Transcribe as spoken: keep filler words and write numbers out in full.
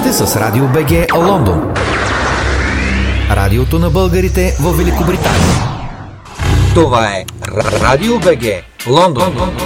сте с Радио БГ Лондон. Радиото на българите в Великобритания. Това е Радио БГ Лондон.